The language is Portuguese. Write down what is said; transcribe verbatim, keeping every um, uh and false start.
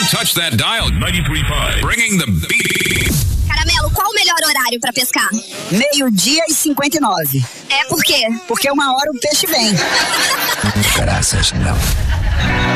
Don't touch that dial. ninety-three point five. Bringing the beat. Caramelo, qual o melhor horário pra pescar? Meio-dia e cinquenta e nove. É por quê? Porque uma hora o peixe vem. Graças não.